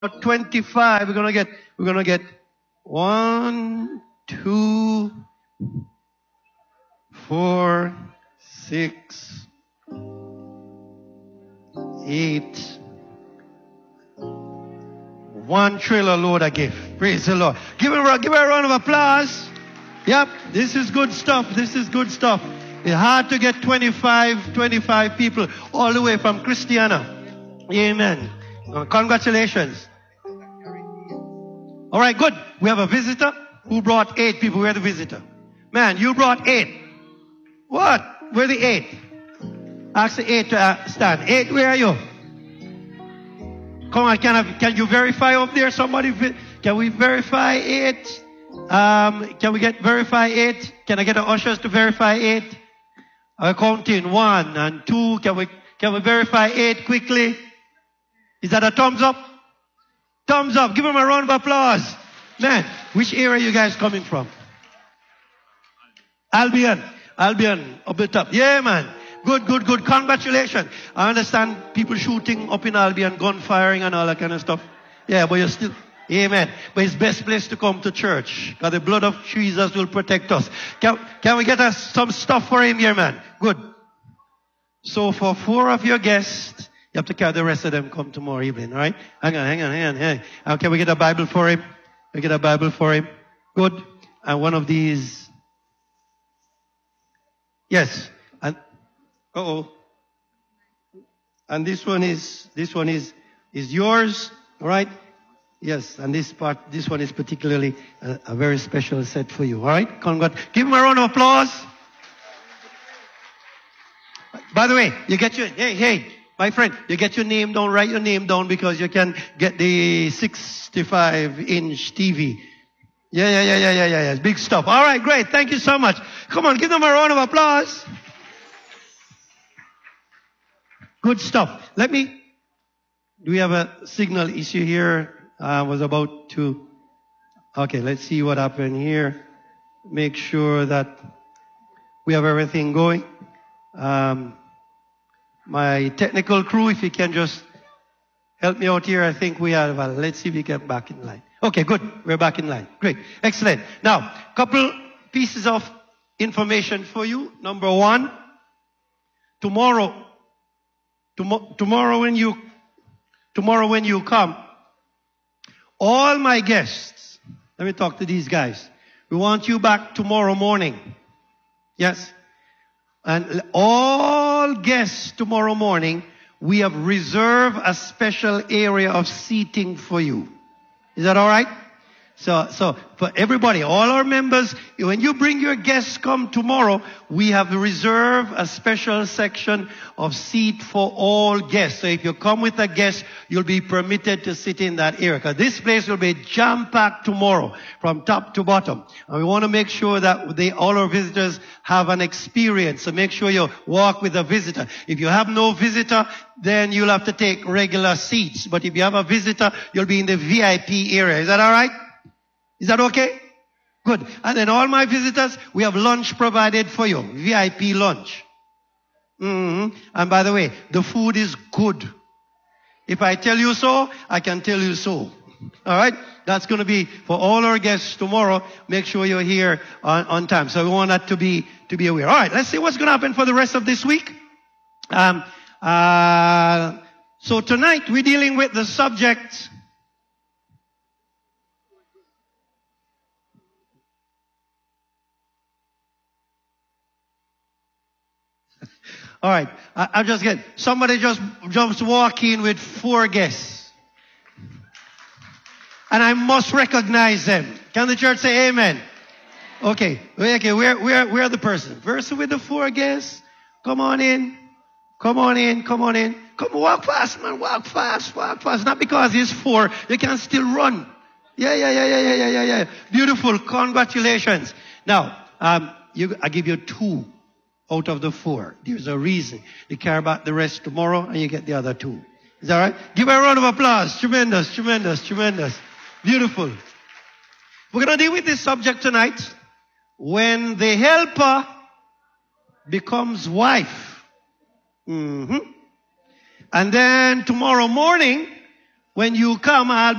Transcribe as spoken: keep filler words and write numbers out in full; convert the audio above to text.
twenty-five. We're gonna get, we're gonna get one, two, four, six, eight. One trailer load of gift. Praise the Lord. Give her, give her a round of applause. Yep, this is good stuff. This is good stuff. It's hard to get twenty-five, twenty-five people all the way from Christiana. Amen. Uh, congratulations. All right, good. We have a visitor who brought eight people. Where's the visitor? Man, you brought eight. What? Where the eight? Ask the eight to uh, stand. Eight, where are you? Come on, can, I, can you verify up there? Somebody, can we verify eight? Um, can we get verify eight? Can I get the ushers to verify eight? I'm counting one and two. Can we, can we verify eight quickly? Is that a thumbs up? Thumbs up. Give them a round of applause. Man, which area are you guys coming from? Albion. Albion, up the top. Yeah, man. Good, good, good. Congratulations. I understand people shooting up in Albion, gun firing and all that kind of stuff. Yeah, but you're still, amen. But it's best place to come to church. Because the blood of Jesus will protect us. Can, can we get us some stuff for him here, man? Good. So for four of your guests, you have to carry the rest of them come tomorrow evening, all right? Hang on, hang on, hang on, hang on. Uh, can we get a Bible for him? We get a Bible for him. Good. And one of these. Yes. And uh-oh. And this one is, this one is, is yours, all right? Yes. And this part, this one is particularly a, a very special set for you, all right? Congrats. Give him a round of applause. By the way, you get your, hey, hey, my friend, you get your name down, write your name down because you can get the sixty-five inch T V. Yeah, yeah, yeah, yeah, yeah, yeah, yeah. Big stuff. All right, great. Thank you so much. Come on, give them a round of applause. Good stuff. Let me, do we have a signal issue here? I was about to, okay, let's see what happened here. Make sure that we have everything going. Um, my technical crew, if you can just help me out here. I think we have, well, let's see if we get back in line. Okay, good. We're back in line. Great. Excellent. Now, couple pieces of information for you. Number one, tomorrow, tom- tomorrow when you, tomorrow when you come, all my guests, let me talk to these guys. We want you back tomorrow morning. Yes. And all guests tomorrow morning, we have reserved a special area of seating for you. Is that all right? So, so for everybody, all our members, when you bring your guests come tomorrow, we have reserved a special section of seat for all guests. So if you come with a guest, you'll be permitted to sit in that area. Because this place will be jam-packed tomorrow from top to bottom. And we want to make sure that they, all our visitors have an experience. So make sure you walk with a visitor. If you have no visitor, then you'll have to take regular seats. But if you have a visitor, you'll be in the V I P area. Is that all right? Is that okay? Good. And then all my visitors, we have lunch provided for you. V I P lunch. Mm-hmm. And by the way, the food is good. If I tell you so, I can tell you so. All right? That's going to be for all our guests tomorrow. Make sure you're here on, on time. So we want that to be, to be aware. All right. Let's see what's going to happen for the rest of this week. Um, uh, so tonight we're dealing with the subject. All right. I, I just get, somebody just, just walk in with four guests. And I must recognize them. Can the church say amen? Okay. Okay. Where, where, where are the person? Person with the four guests. Come on in. Come on in. Come on in. Come walk fast, man. Walk fast. Walk fast. Not because it's four. You can still run. Yeah, yeah, yeah, yeah, yeah, yeah, yeah, yeah. Beautiful. Congratulations. Now, um, you, I give you two. Out of the four. There's a reason. You care about the rest tomorrow and you get the other two. Is that right? Give her a round of applause. Tremendous, tremendous, tremendous. Beautiful. We're going to deal with this subject tonight. When the helper becomes wife. Mm-hmm. And then tomorrow morning, When you come, I'll